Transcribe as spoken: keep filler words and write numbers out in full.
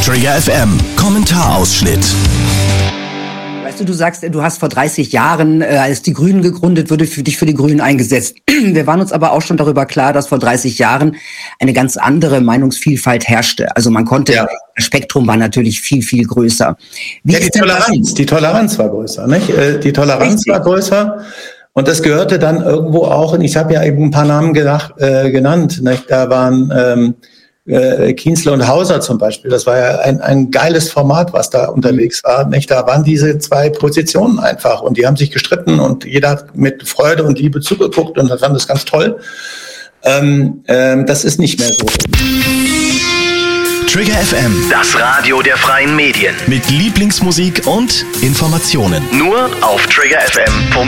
Trigger F M, Kommentarausschnitt. Weißt du, du sagst, du hast vor dreißig Jahren, äh, als die Grünen gegründet wurde, für dich für die Grünen eingesetzt. Wir waren uns aber auch schon darüber klar, dass vor dreißig Jahren eine ganz andere Meinungsvielfalt herrschte. Also man konnte, ja. Das Spektrum war natürlich viel, viel größer. Wie ja, die Toleranz, die Toleranz war größer, nicht? Die Toleranz Richtig. war größer. Und das gehörte dann irgendwo auch, und ich habe ja eben ein paar Namen gedacht, äh, genannt, nicht? Da waren ähm, äh, Kienzle und Hauser zum Beispiel. Das war ja ein, ein geiles Format, was da unterwegs war. Nicht? Da waren diese zwei Positionen einfach und die haben sich gestritten und jeder hat mit Freude und Liebe zugeguckt und fand das ganz toll. Ähm, ähm, das ist nicht mehr so. Trigger F M, das Radio der freien Medien. Mit Lieblingsmusik und Informationen. Nur auf trigger f m punkt